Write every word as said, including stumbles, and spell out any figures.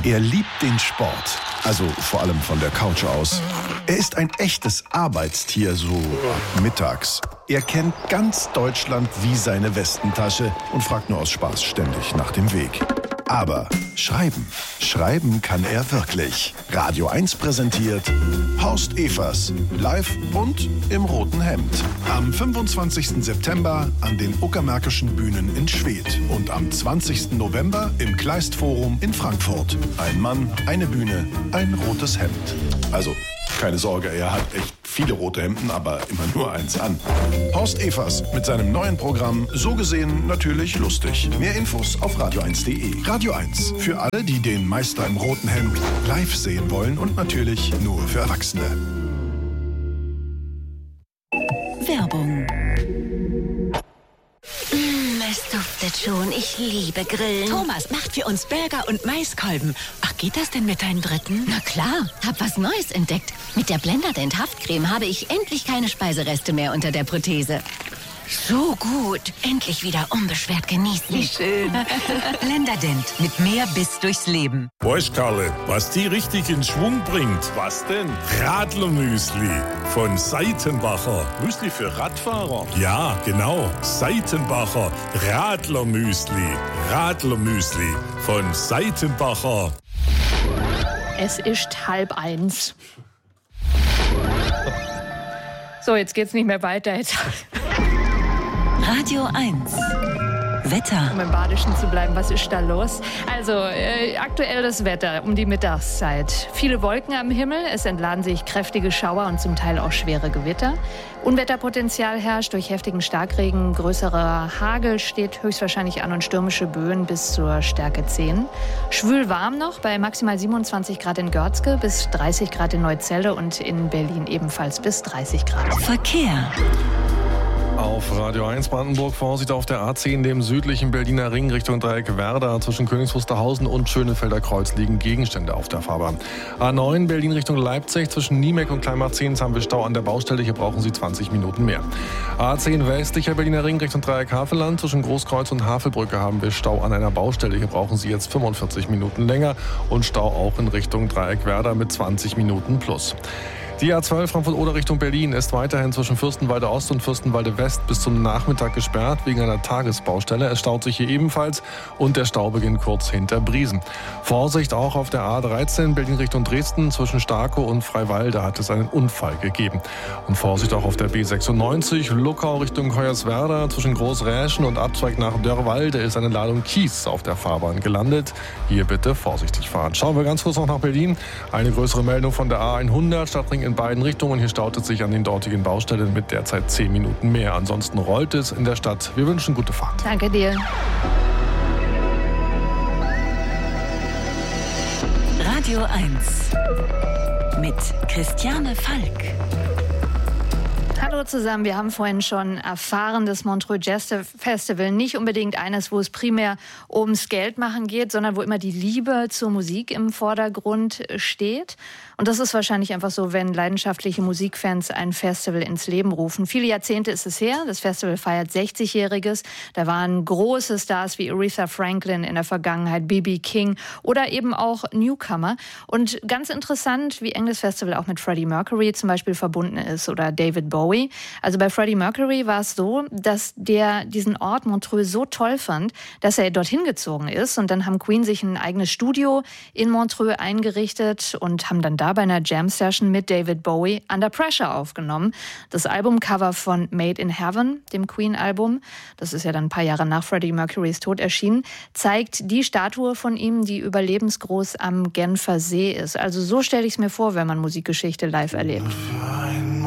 Er liebt den Sport, also vor allem von der Couch aus. Er ist ein echtes Arbeitstier, so mittags. Er kennt ganz Deutschland wie seine Westentasche und fragt nur aus Spaß ständig nach dem Weg. Aber schreiben, schreiben kann er wirklich. Radio eins präsentiert Horst Evers, live und im roten Hemd. Am fünfundzwanzigsten September an den Uckermärkischen Bühnen in Schwedt und am zwanzigsten November im Kleist-Forum in Frankfurt. Ein Mann, eine Bühne, ein rotes Hemd. Also, keine Sorge, er hat echt viele rote Hemden, aber immer nur eins an. Horst Evers mit seinem neuen Programm, so gesehen natürlich lustig. Mehr Infos auf radio eins punkt de. Radio eins, für alle, die den Meister im roten Hemd live sehen wollen und natürlich nur für Erwachsene. Werbung. Mm, es duftet schon. Ich liebe Grillen. Thomas macht für uns Burger und Maiskolben. Ach, geht das denn mit deinen Dritten? Na klar, hab was Neues entdeckt. Mit der Blenderdent Haftcreme habe ich endlich keine Speisereste mehr unter der Prothese. So gut. Endlich wieder unbeschwert genießen. Wie schön. Blenderdent. Mit mehr Biss durchs Leben. Weißt, Karle, was die richtig in Schwung bringt? Was denn? Radlermüsli von Seitenbacher. Müsli für Radfahrer? Ja, genau. Seitenbacher Radlermüsli. Radlermüsli von Seitenbacher. Es ist halb eins. So, jetzt geht's nicht mehr weiter. Jetzt Radio eins. Wetter. Um im Badischen zu bleiben, was ist da los? Also, äh, aktuelles Wetter um die Mittagszeit. Viele Wolken am Himmel, es entladen sich kräftige Schauer und zum Teil auch schwere Gewitter. Unwetterpotenzial herrscht durch heftigen Starkregen. Größerer Hagel steht höchstwahrscheinlich an und stürmische Böen bis zur Stärke zehn. Schwül warm noch bei maximal siebenundzwanzig Grad in Görzge, bis dreißig Grad in Neuzelle und in Berlin ebenfalls bis dreißig Grad. Verkehr. Auf Radio eins Brandenburg, Vorsicht auf der A zehn, dem südlichen Berliner Ring Richtung Dreieck Werder. Zwischen Königs Wusterhausen und Schönefelder Kreuz liegen Gegenstände auf der Fahrbahn. A neun Berlin Richtung Leipzig, zwischen Niemeck und Kleinmachzehn haben wir Stau an der Baustelle. Hier brauchen Sie zwanzig Minuten mehr. A zehn westlicher Berliner Ring Richtung Dreieck Havelland. Zwischen Großkreuz und Havelbrücke haben wir Stau an einer Baustelle. Hier brauchen Sie jetzt fünfundvierzig Minuten länger. Und Stau auch in Richtung Dreieck Werder mit zwanzig Minuten plus. Die A zwölf Frankfurt-Oder Richtung Berlin ist weiterhin zwischen Fürstenwalde Ost und Fürstenwalde West bis zum Nachmittag gesperrt wegen einer Tagesbaustelle. Es staut sich hier ebenfalls und der Stau beginnt kurz hinter Briesen. Vorsicht auch auf der A dreizehn Berlin Richtung Dresden. Zwischen Starkow und Freiwalde hat es einen Unfall gegeben. Und Vorsicht auch auf der B sechsundneunzig Luckau Richtung Hoyerswerda. Zwischen Großräschen und Abzweig nach Dörrwalde ist eine Ladung Kies auf der Fahrbahn gelandet. Hier bitte vorsichtig fahren. Schauen wir ganz kurz noch nach Berlin. Eine größere Meldung von der A hundert Stadtring in beiden Richtungen. Hier staut es sich an den dortigen Baustellen mit derzeit zehn Minuten mehr. Ansonsten rollt es in der Stadt. Wir wünschen gute Fahrt. Danke dir. Radio eins mit Christiane Falk. Hallo zusammen, wir haben vorhin schon erfahren, das Montreux Jazz Festival nicht unbedingt eines, wo es primär ums Geldmachen geht, sondern wo immer die Liebe zur Musik im Vordergrund steht. Und das ist wahrscheinlich einfach so, wenn leidenschaftliche Musikfans ein Festival ins Leben rufen. Viele Jahrzehnte ist es her, das Festival feiert sechzigjähriges. Da waren große Stars wie Aretha Franklin in der Vergangenheit, B B King oder eben auch Newcomer. Und ganz interessant, wie eng das Festival auch mit Freddie Mercury zum Beispiel verbunden ist oder David Bowie. Also bei Freddie Mercury war es so, dass der diesen Ort Montreux so toll fand, dass er dorthin gezogen ist. Und dann haben Queen sich ein eigenes Studio in Montreux eingerichtet und haben dann da bei einer Jam-Session mit David Bowie Under Pressure aufgenommen. Das Albumcover von Made in Heaven, dem Queen-Album, das ist ja dann ein paar Jahre nach Freddie Mercurys Tod erschienen, zeigt die Statue von ihm, die überlebensgroß am Genfer See ist. Also so stelle ich es mir vor, wenn man Musikgeschichte live erlebt.